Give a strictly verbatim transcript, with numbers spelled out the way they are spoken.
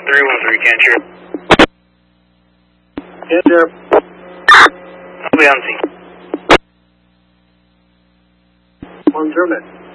three one three, can't hear. Can't hear. I'll be on scene. On German.